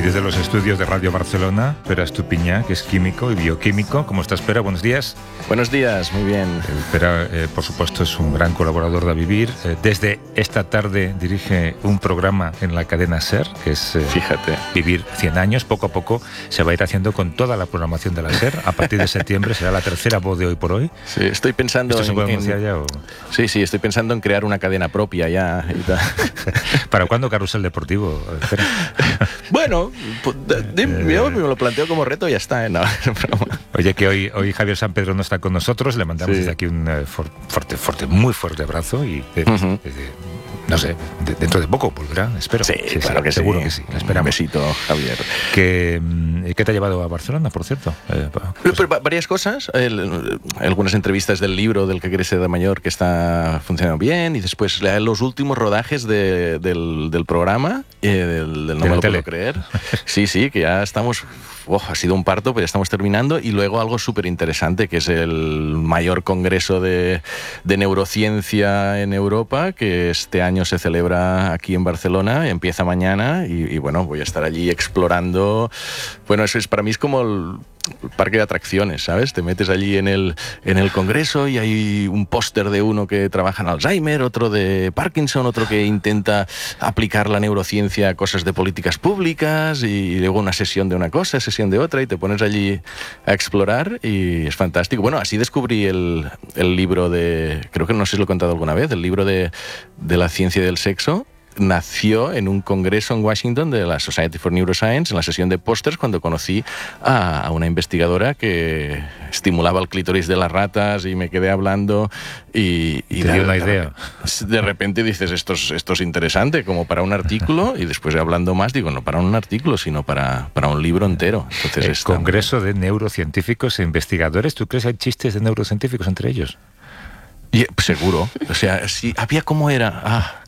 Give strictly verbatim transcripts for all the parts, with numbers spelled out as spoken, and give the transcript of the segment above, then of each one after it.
desde los estudios de Radio Barcelona, Pere Estupiñá, que es químico y bioquímico. ¿Cómo estás, Pere? Buenos días. Buenos días, muy bien. Eh, Pere, eh, por supuesto, es un gran colaborador de A Vivir. Eh, desde esta tarde dirige un programa en la cadena SER, que es eh, Fíjate. Vivir cien años. Poco a poco se va a ir haciendo con toda la programación de la SER. A partir de septiembre será la tercera voz de Hoy por Hoy. Sí, estoy pensando ¿Esto se puede en, anunciar en... ya? O... Sí, sí, estoy pensando en crear una cadena propia ya. Y tal. ¿Para cuándo Carrusel Deportivo, Pere? Bueno, pues, de, yo me lo planteo como reto y ya está. ¿eh? No, Oye, que hoy, hoy Javier San Pedro no está con nosotros, le mandamos sí. desde aquí un uh, fuerte, fuerte, muy fuerte abrazo y eh, uh-huh. desde, no sé, de, dentro de poco volverá, espero. Sí, sí claro sí, que seguro sí. que sí, le esperamos. Un besito, Javier. ¿Qué, ¿Qué te ha llevado a Barcelona, por cierto? Eh, pues... Pero, varias cosas, el, algunas entrevistas del libro del que quiere ser de mayor que está funcionando bien y después los últimos rodajes de, del, del programa, eh, del, del No me lo puedo creer. Sí, sí, que ya estamos... Oh, ha sido un parto, pero ya estamos terminando. Y luego algo súper interesante, que es el mayor congreso de, de neurociencia en Europa, que este año se celebra aquí en Barcelona, empieza mañana, y, y bueno, voy a estar allí explorando. Bueno, eso es para mí es como el parque de atracciones, ¿sabes? Te metes allí en el, en el congreso y hay un póster de uno que trabaja en Alzheimer, otro de Parkinson, otro que intenta aplicar la neurociencia a cosas de políticas públicas, y luego una sesión de una cosa, sesión de otra, y te pones allí a explorar y es fantástico. Bueno, así descubrí el, el libro de, creo que no sé si lo he contado alguna vez, el libro de, de la ciencia del sexo. Nació en un congreso en Washington de la Society for Neuroscience, en la sesión de pósters, cuando conocí a, a una investigadora que estimulaba el clítoris de las ratas y me quedé hablando y... y Te de, dio una de, idea. De repente dices, esto es, esto es interesante, como para un artículo, y después hablando más digo, no para un artículo, sino para, para un libro entero. Entonces, el está... Congreso de Neurocientíficos e Investigadores. ¿Tú crees que hay chistes de neurocientíficos entre ellos? Y, seguro, o sea, si había como era, ah,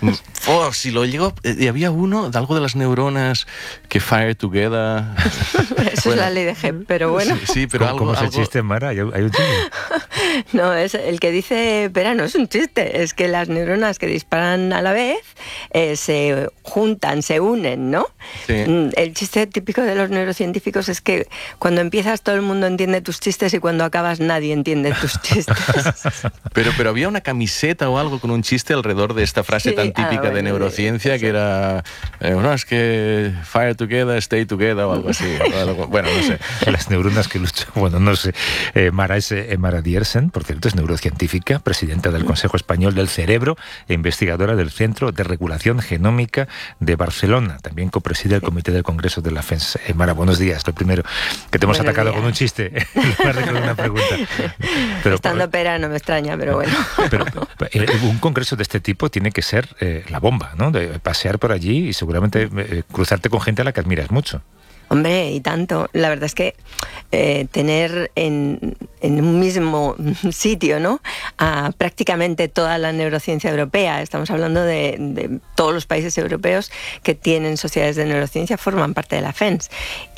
oh, si lo llego, y había uno de algo de las neuronas que fire together. Eso bueno, es la ley de Hebb, pero bueno. Sí, sí pero ¿Cómo, algo, ¿cómo es el algo... chiste, Mara? ¿Hay, hay un chiste? No, es el que dice, pero no es un chiste, es que las neuronas que disparan a la vez eh, se juntan, se unen, ¿no? Sí. El chiste típico de los neurocientíficos es que cuando empiezas todo el mundo entiende tus chistes y cuando acabas nadie entiende tus chistes. Pero, pero había una camiseta o algo con un chiste alrededor de esta frase sí, tan típica ah, bueno, de neurociencia, sí. que era, eh, no, es que fire together, stay together o algo así. O algo, bueno, no sé. Las neuronas que luchan, bueno, no sé. Eh, Mara es eh, Mara Diersen, por cierto, es neurocientífica, presidenta del Consejo Español del Cerebro e investigadora del Centro de Regulación Genómica de Barcelona. También copreside el Comité del Congreso de la F E N S. Eh, Mara, buenos días. Lo primero, que te hemos buenos atacado días. Con un chiste, en lugar de con una pregunta. Pero, Estando pera no me extraña, pero bueno. Pero eh, un congreso de este tipo tiene que ser eh, la bomba, ¿no? De pasear por allí y seguramente eh, cruzarte con gente a la que admiras mucho. Hombre, y tanto. La verdad es que eh, tener en, en un mismo sitio, ¿no?, a prácticamente toda la neurociencia europea, estamos hablando de, de todos los países europeos que tienen sociedades de neurociencia, forman parte de la F E N S.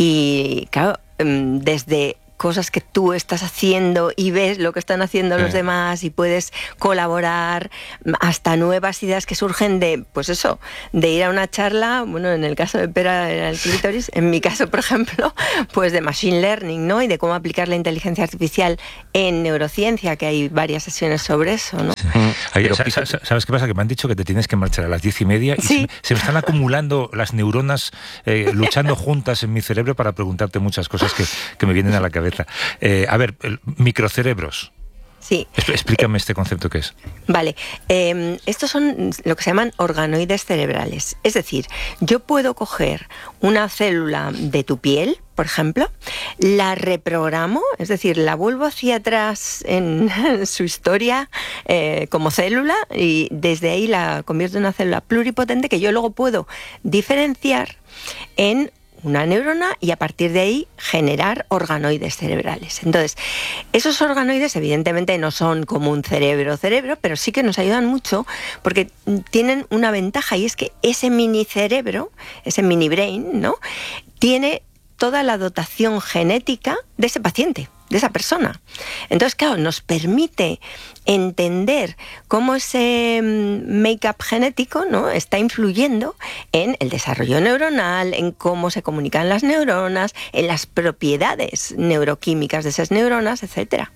Y claro, desde cosas que tú estás haciendo y ves lo que están haciendo los demás y puedes colaborar, hasta nuevas ideas que surgen de, pues eso, de ir a una charla, bueno, en el caso de Pera era el clítoris, en mi caso, por ejemplo, pues de machine learning, ¿no? Y de cómo aplicar la inteligencia artificial en neurociencia, que hay varias sesiones sobre eso, ¿no? Sí. Oye, ¿sabes qué pasa? Que me han dicho que te tienes que marchar a las diez y media y sí. se, me, se me están acumulando las neuronas eh, luchando juntas en mi cerebro para preguntarte muchas cosas que, que me vienen a la cabeza. Eh, a ver, microcerebros. Sí. Explícame eh, este concepto que es. Vale. Eh, estos son lo que se llaman organoides cerebrales. Es decir, yo puedo coger una célula de tu piel, por ejemplo, la reprogramo, es decir, la vuelvo hacia atrás en su historia eh, como célula y desde ahí la convierto en una célula pluripotente que yo luego puedo diferenciar en una neurona y a partir de ahí generar organoides cerebrales. Entonces, esos organoides evidentemente no son como un cerebro-cerebro, pero sí que nos ayudan mucho porque tienen una ventaja y es que ese mini cerebro, ese mini brain, ¿no?, tiene toda la dotación genética de ese paciente. de esa persona. Entonces, claro, nos permite entender cómo ese make-up genético, ¿no?, está influyendo en el desarrollo neuronal, en cómo se comunican las neuronas, en las propiedades neuroquímicas de esas neuronas, etcétera.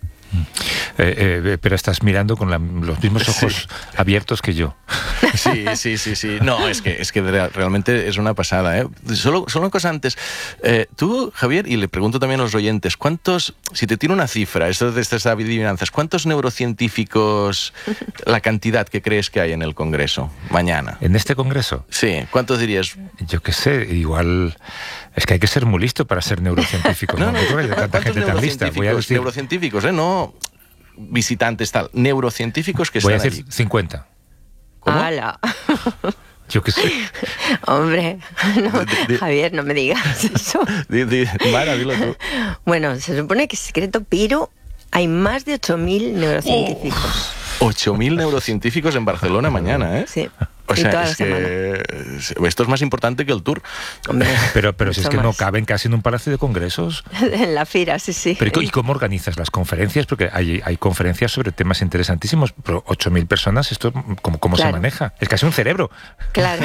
Eh, eh, pero estás mirando con la, los mismos ojos sí. abiertos que yo. Sí, sí, sí, sí. No, es que, es que realmente es una pasada, ¿eh? Solo, solo una cosa antes. Eh, tú, Javier, y le pregunto también a los oyentes, ¿cuántos, si te tiro una cifra, esto de estas adivinanzas, ¿cuántos neurocientíficos, la cantidad que crees que hay en el Congreso mañana? ¿En este Congreso? Sí, ¿cuántos dirías? Yo qué sé, igual... Es que hay que ser muy listo para ser neurocientífico. No, no, no, no. Tanta gente tan lista. Voy a decir... Neurocientíficos, ¿eh? No visitantes, tal. Neurocientíficos que Voy están a decir allí. cincuenta. ¿Cómo? ¡Hala! Yo qué sé. Hombre, no, de, de, Javier, no me digas eso. De, de, Mara, dilo tú. Bueno, se supone que es secreto, pero hay más de ocho mil neurocientíficos. Oh. ocho mil neurocientíficos en Barcelona mañana, ¿eh? Sí. O sea, toda es la que semana. Esto es más importante que el tour. Hombre, pero pero si es que más. no caben casi en un palacio de congresos. En la fira, sí, sí. Pero, ¿y cómo organizas las conferencias? Porque hay, hay conferencias sobre temas interesantísimos, pero ocho mil personas, ¿esto cómo, cómo claro. se maneja? Es casi un cerebro. Claro.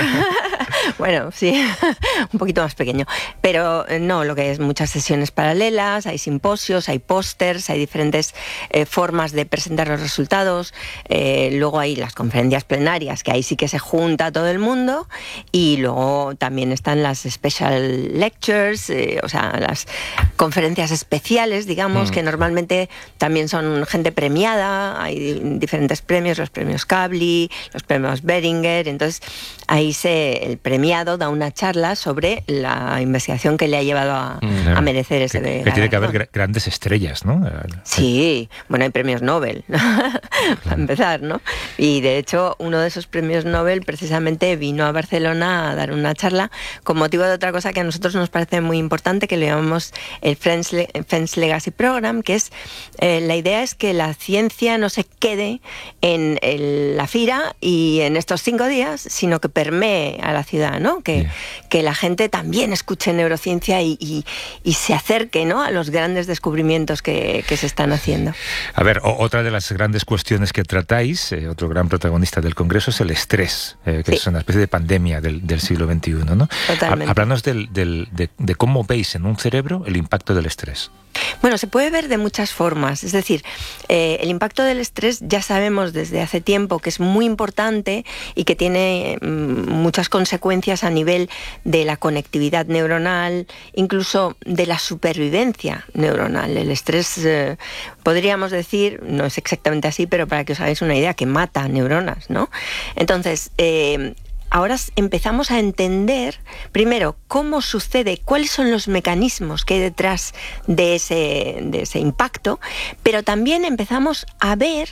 Bueno, sí, un poquito más pequeño. Pero no, lo que es muchas sesiones paralelas, hay simposios, hay pósters, hay diferentes eh, formas de presentar los resultados. Eh, luego hay las conferencias plenarias, que ahí sí que se junta todo el mundo. Y luego también están las special lectures, eh, o sea, las conferencias especiales, digamos, mm. que normalmente también son gente premiada. Hay diferentes premios, los premios Kavli, los premios Beringer. Entonces, ahí se... el premiado da una charla sobre la investigación que le ha llevado a, mm, a merecer ese que, que tiene que haber gra- grandes estrellas, ¿no? Sí, bueno, hay premios Nobel, para empezar, ¿no? Y de hecho, uno de esos premios Nobel precisamente vino a Barcelona a dar una charla con motivo de otra cosa que a nosotros nos parece muy importante, que le llamamos el Friends, Le- Friends Legacy Program, que es, eh, la idea es que la ciencia no se quede en el, la FIRA y en estos cinco días, sino que permee a la ciudad, ¿no? Que, yeah. que la gente también escuche neurociencia y, y, y se acerque, ¿no?, a los grandes descubrimientos que, que se están haciendo. A ver, o, otra de las grandes cuestiones que tratáis, eh, otro gran protagonista del Congreso, es el estrés, eh, que sí. es una especie de pandemia del, del siglo veintiuno, ¿no? Totalmente. Háblanos del, del, de, de cómo veis en un cerebro el impacto del estrés. Bueno, se puede ver de muchas formas. Es decir, eh, el impacto del estrés ya sabemos desde hace tiempo que es muy importante y que tiene mm, muchas consecuencias a nivel de la conectividad neuronal, incluso de la supervivencia neuronal. El estrés, eh, podríamos decir, no es exactamente así, pero para que os hagáis una idea, que mata neuronas, ¿no? Entonces, eh, ahora empezamos a entender, primero, cómo sucede, cuáles son los mecanismos que hay detrás de ese, de ese impacto, pero también empezamos a ver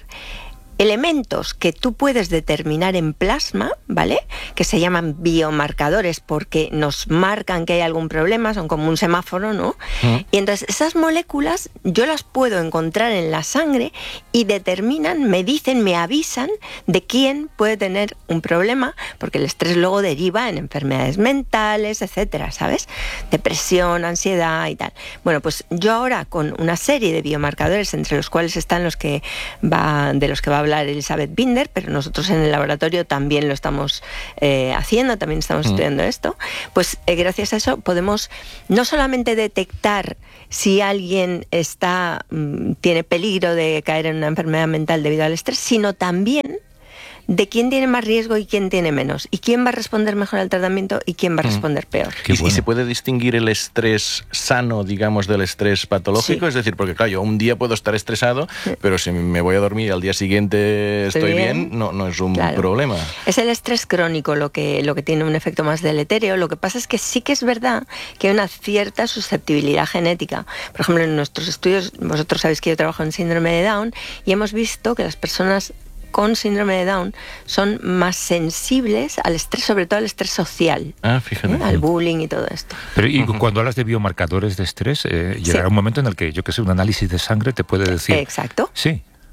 elementos que tú puedes determinar en plasma, ¿vale?, que se llaman biomarcadores porque nos marcan que hay algún problema, son como un semáforo, ¿no? Mm. Y entonces esas moléculas yo las puedo encontrar en la sangre y determinan, me dicen, me avisan de quién puede tener un problema, porque el estrés luego deriva en enfermedades mentales, etcétera, ¿sabes? Depresión, ansiedad y tal. Bueno, pues yo ahora con una serie de biomarcadores, entre los cuales están los que va, de los que va a hablar Elizabeth Binder, pero nosotros en el laboratorio también lo estamos eh, haciendo, también estamos mm. estudiando esto, pues eh, gracias a eso podemos no solamente detectar si alguien está mm, tiene peligro de caer en una enfermedad mental debido al estrés, sino también de quién tiene más riesgo y quién tiene menos, y quién va a responder mejor al tratamiento y quién va a responder peor. ¿Y, bueno. ¿Y se puede distinguir el estrés sano, digamos, del estrés patológico? Sí. Es decir, porque claro, yo un día puedo estar estresado, sí. pero si me voy a dormir y al día siguiente estoy, estoy bien, bien no, no es un claro. problema. Es el estrés crónico lo que, lo que tiene un efecto más deletérea. Lo que pasa es que sí que es verdad que hay una cierta susceptibilidad genética. Por ejemplo, en nuestros estudios, vosotros sabéis que yo trabajo en síndrome de Down, y hemos visto que las personas con síndrome de Down son más sensibles al estrés, sobre todo al estrés social, ah, fíjate. ¿eh? Al bullying y todo esto. Pero y uh-huh. cuando hablas de biomarcadores de estrés, eh, llegará sí. un momento en el que, yo que sé, un análisis de sangre te puede decir... Exacto. Sí.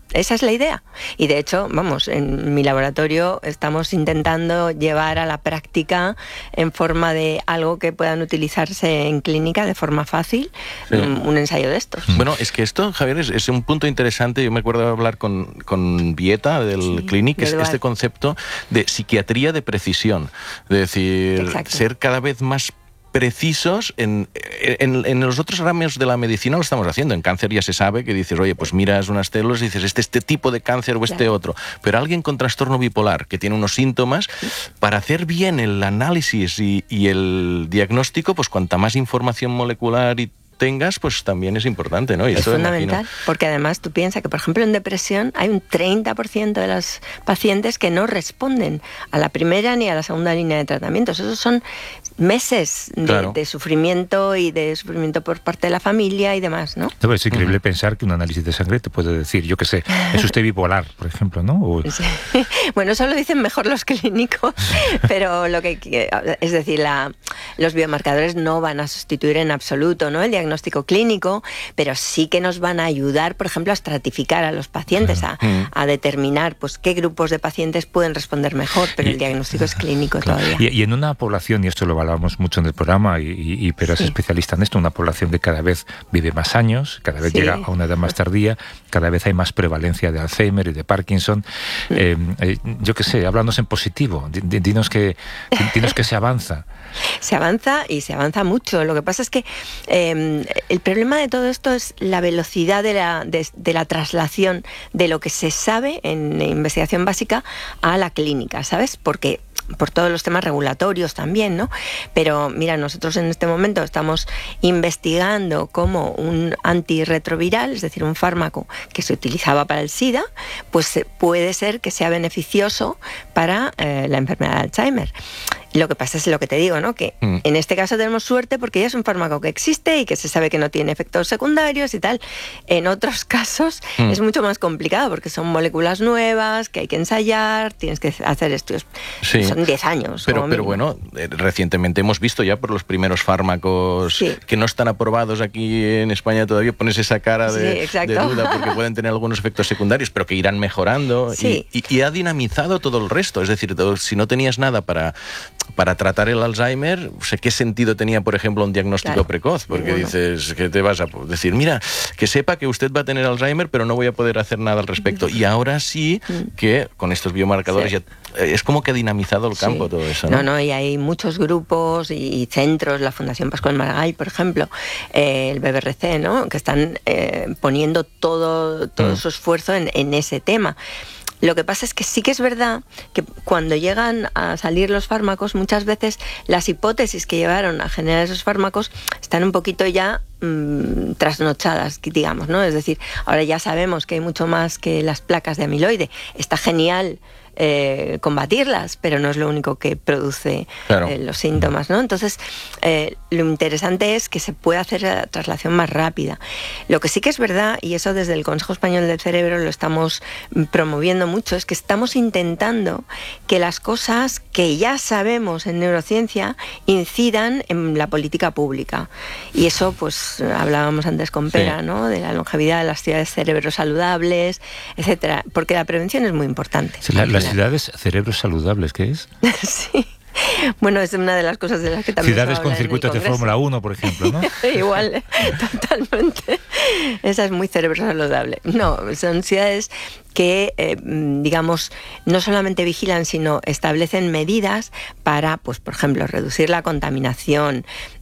esa es la idea. Y de hecho, vamos, en mi laboratorio estamos intentando llevar a la práctica en forma de algo que puedan utilizarse en clínica de forma fácil, sí. un, un ensayo de estos. Bueno, es que esto, Javier, es, es un punto interesante. Yo me acuerdo de hablar con, con Vieta del sí, Clinic, es este concepto de psiquiatría de precisión. Es decir, Exacto. ser cada vez más precisos en, en, en los otros ramos de la medicina lo estamos haciendo. En cáncer ya se sabe que dices, oye, pues miras unas células y dices, este, este tipo de cáncer o este claro. otro. Pero alguien con trastorno bipolar que tiene unos síntomas, para hacer bien el análisis y, y el diagnóstico, pues cuanta más información molecular y tengas, pues también es importante, ¿no? Y es eso fundamental, imagino. Porque además tú piensas que, por ejemplo, en depresión hay un treinta por ciento de los pacientes que no responden a la primera ni a la segunda línea de tratamientos. Esos son meses de, claro. de sufrimiento y de sufrimiento por parte de la familia y demás, ¿no? No, es increíble uh-huh. pensar que un análisis de sangre te puede decir, yo qué sé, es usted bipolar, por ejemplo, ¿no? O... Sí. Bueno, eso lo dicen mejor los clínicos, pero lo que es decir, la, los biomarcadores no van a sustituir en absoluto, ¿no?, el diagnóstico clínico, pero sí que nos van a ayudar, por ejemplo, a estratificar a los pacientes, a, uh-huh. a determinar pues qué grupos de pacientes pueden responder mejor, pero y, el diagnóstico es clínico claro. todavía. Y, y en una población, y esto lo hablamos mucho en el programa, y, y, y pero es sí. especialista en esto, una población que cada vez vive más años, cada vez sí. llega a una edad más tardía, cada vez hay más prevalencia de Alzheimer y de Parkinson. Mm. Eh, eh, yo qué sé, háblanos en positivo, dinos que, dinos que se avanza. Se avanza y se avanza mucho. Lo que pasa es que eh, el problema de todo esto es la velocidad de la, de, de la traslación de lo que se sabe en investigación básica a la clínica, ¿sabes? Porque por todos los temas regulatorios también, ¿no? Pero mira, nosotros en este momento estamos investigando cómo un antirretroviral, es decir, un fármaco que se utilizaba para el SIDA, pues puede ser que sea beneficioso para eh, la enfermedad de Alzheimer. Lo que pasa es lo que te digo, ¿no? Que mm. en este caso tenemos suerte porque ya es un fármaco que existe y que se sabe que no tiene efectos secundarios y tal. En otros casos mm. es mucho más complicado porque son moléculas nuevas, que hay que ensayar, tienes que hacer estudios. Sí. Son diez años. Pero, pero bueno, eh, recientemente hemos visto ya por los primeros fármacos sí. que no están aprobados aquí en España todavía, pones esa cara de, sí, de duda porque pueden tener algunos efectos secundarios, pero que irán mejorando. Sí. Y, y, y ha dinamizado todo el resto. Es decir, todo, si no tenías nada para... para tratar el Alzheimer, o sea, ¿qué sentido tenía, por ejemplo, un diagnóstico claro. precoz? Porque bueno. dices, que te vas a decir, mira, que sepa que usted va a tener Alzheimer, pero no voy a poder hacer nada al respecto. Y ahora sí que con estos biomarcadores sí. ya es como que ha dinamizado el campo sí. todo eso, ¿no? No, no, y hay muchos grupos y centros, la Fundación Pascual Maragall, por ejemplo, eh, el B B R C, ¿no?, que están eh, poniendo todo, todo mm. su esfuerzo en, en ese tema. Lo que pasa es que sí que es verdad que cuando llegan a salir los fármacos, muchas veces las hipótesis que llevaron a generar esos fármacos están un poquito ya mmm, trasnochadas, digamos, ¿no? Es decir, ahora ya sabemos que hay mucho más que las placas de amiloide. Está genial eh, combatirlas, pero no es lo único que produce claro. eh, los síntomas, ¿no? Entonces, eh, lo interesante es que se puede hacer la traslación más rápida. Lo que sí que es verdad, y eso desde el Consejo Español del Cerebro lo estamos promoviendo mucho, es que estamos intentando que las cosas que ya sabemos en neurociencia incidan en la política pública. Y eso, pues, hablábamos antes con Pera, sí. ¿no?, de la longevidad, de las ciudades cerebros saludables, etcétera, porque la prevención es muy importante. Sí, la, las ciudades cerebros saludables, ¿qué es? Sí. Bueno, es una de las cosas de las que también ciudades con circuitos de Fórmula uno, por ejemplo, ¿no? Igual, totalmente. Esa es muy cerebro saludable. No, son ciudades que, eh, digamos, no solamente vigilan, sino establecen medidas para, pues, por ejemplo, reducir la contaminación.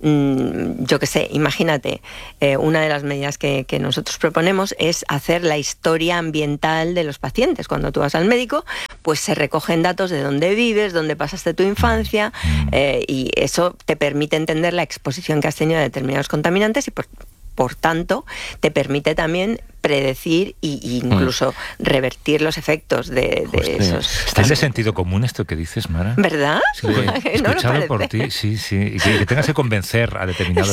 Mm, yo qué sé, imagínate, eh, una de las medidas que, que nosotros proponemos es hacer la historia ambiental de los pacientes. Cuando tú vas al médico, pues se recogen datos de dónde vives, dónde pasaste tu infancia, eh, y eso te permite entender la exposición que has tenido a determinados contaminantes y, por, por tanto, te permite también predecir e incluso mm. revertir los efectos de, de esos... ¿Está de sentido común esto que dices, Mara? ¿Verdad? Sí, he escuchado no por ti, sí, sí. Y que, que tengas que convencer a determinados... Sí.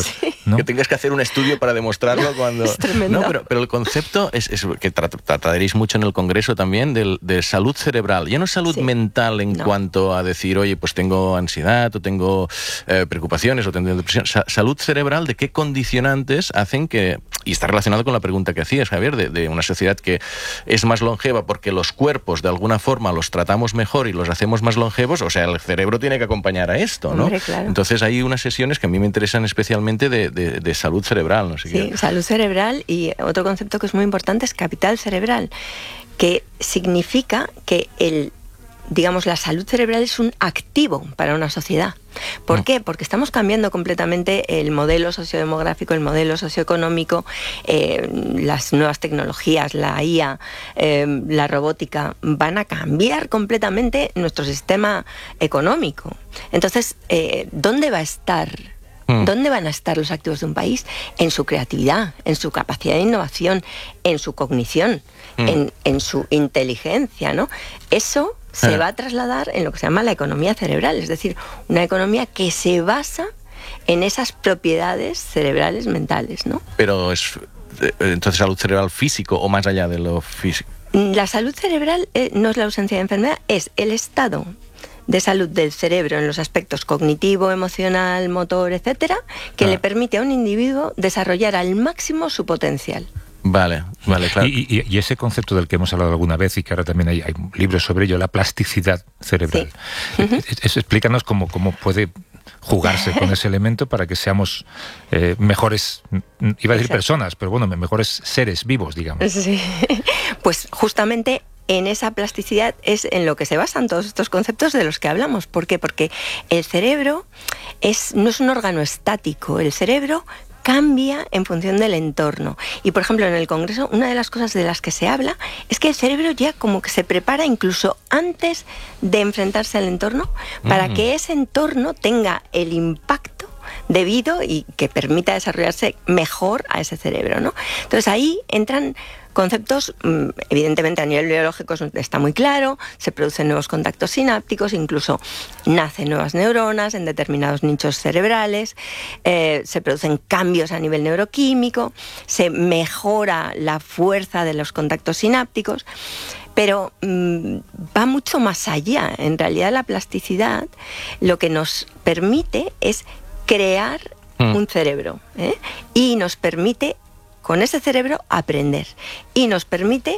¿no? Que tengas que hacer un estudio para demostrarlo cuando... Es tremendo. No, pero, pero el concepto es, es que trataréis mucho en el Congreso también de, de salud cerebral. Ya no salud sí. mental en no. cuanto a decir, oye, pues tengo ansiedad o tengo eh, preocupaciones o tengo depresión. Sa salud cerebral, ¿de qué condicionantes hacen que... Y está relacionado con la pregunta que hacías, Javier, de, de una sociedad que es más longeva porque los cuerpos de alguna forma los tratamos mejor y los hacemos más longevos, o sea, el cerebro tiene que acompañar a esto, ¿no? Hombre, claro. Entonces hay unas sesiones que a mí me interesan especialmente de, de, de salud cerebral, no sé Sí, qué. salud cerebral, y otro concepto que es muy importante es capital cerebral, que significa que el digamos, la salud cerebral es un activo para una sociedad. ¿Por no. qué? Porque estamos cambiando completamente el modelo sociodemográfico, el modelo socioeconómico, eh, las nuevas tecnologías, la I A, eh, la robótica, van a cambiar completamente nuestro sistema económico. Entonces, eh, ¿dónde va a estar? ¿Dónde van a estar los activos de un país? En su creatividad, en su capacidad de innovación, en su cognición, mm. en, en su inteligencia, ¿no? Eso se va a trasladar en lo que se llama la economía cerebral, es decir, una economía que se basa en esas propiedades cerebrales mentales, ¿no? Pero es entonces salud cerebral físico o más allá de lo físico. La salud cerebral eh, no es la ausencia de enfermedad, es el estado de salud del cerebro en los aspectos cognitivo, emocional, motor, etcétera, que ah. le permite a un individuo desarrollar al máximo su potencial. Vale, vale, claro. Y, y, y ese concepto del que hemos hablado alguna vez y que ahora también hay, hay libros sobre ello, la plasticidad cerebral. Sí. Uh-huh. es, explícanos cómo, cómo puede jugarse con ese elemento para que seamos eh, mejores, iba a decir Exacto. personas, pero bueno, mejores seres vivos, digamos. Sí. Pues justamente en esa plasticidad es en lo que se basan todos estos conceptos de los que hablamos. ¿Por qué? Porque el cerebro es, no es un órgano estático, el cerebro cambia en función del entorno. Y, por ejemplo, en el Congreso, una de las cosas de las que se habla es que el cerebro ya como que se prepara incluso antes de enfrentarse al entorno para mm. que ese entorno tenga el impacto debido y que permita desarrollarse mejor a ese cerebro, ¿no? Entonces ahí entran conceptos, evidentemente a nivel biológico está muy claro, se producen nuevos contactos sinápticos, incluso nacen nuevas neuronas en determinados nichos cerebrales, eh, se producen cambios a nivel neuroquímico, se mejora la fuerza de los contactos sinápticos, pero mmm, va mucho más allá. En realidad la plasticidad lo que nos permite es crear mm. un cerebro, ¿eh? y nos permite con ese cerebro aprender y nos permite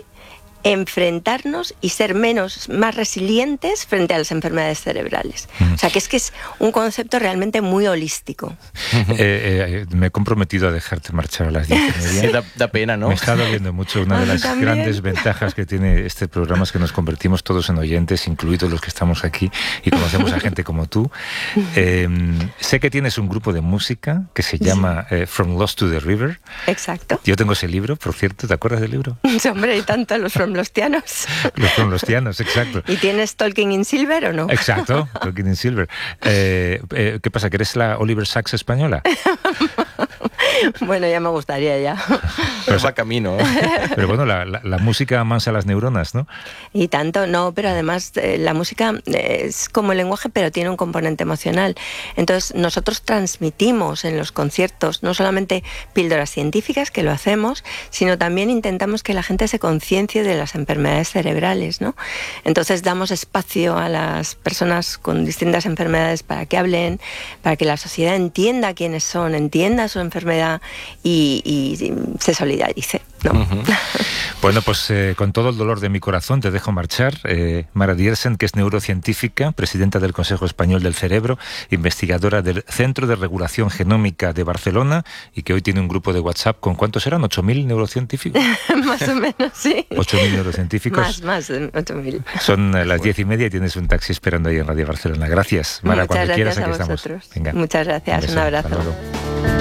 enfrentarnos y ser menos, más resilientes frente a las enfermedades cerebrales. Mm. O sea, que es que es un concepto realmente muy holístico. Eh, eh, me he comprometido a dejarte marchar a las diez y media. Sí, da, da pena, ¿no? Me está doliendo mucho. Una de las también. grandes ventajas que tiene este programa es que nos convertimos todos en oyentes, incluidos los que estamos aquí, y conocemos a gente como tú. Eh, sé que tienes un grupo de música que se llama eh, From Lost to the River. Exacto. Yo tengo ese libro, por cierto. ¿Te acuerdas del libro? Sí, hombre, y tanto los From Lostianos. Los From Lostianos, exacto. ¿Y tienes Talking in Silver o no? Exacto, Talking in Silver. Eh, eh, ¿Qué pasa, que eres la Oliver Sacks española? Bueno, ya me gustaría ya. Pero va camino. ¿eh? Pero bueno, la, la, la música amansa las neuronas, ¿no? Y tanto, no, pero además eh, la música es como el lenguaje, pero tiene un componente emocional. Entonces nosotros transmitimos en los conciertos no solamente píldoras científicas, que lo hacemos, sino también intentamos que la gente se conciencie de las enfermedades cerebrales, ¿no? Entonces damos espacio a las personas con distintas enfermedades para que hablen, para que la sociedad entienda quiénes son, entienda su enfermedad y, y, y se solidarice, ¿no? Uh-huh. Bueno, pues eh, con todo el dolor de mi corazón te dejo marchar. Eh, Mara Diersen, que es neurocientífica, presidenta del Consejo Español del Cerebro, investigadora del Centro de Regulación Genómica de Barcelona y que hoy tiene un grupo de WhatsApp con, ¿cuántos eran? ¿ocho mil neurocientíficos? Más o menos, sí. ocho mil neurocientíficos. Más, más de ocho mil. Son eh, las diez y media y tienes un taxi esperando ahí en Radio Barcelona. Gracias, Mara. Muchas cuando gracias quieras, a aquí vosotros. estamos. Venga. Muchas gracias, un, un abrazo.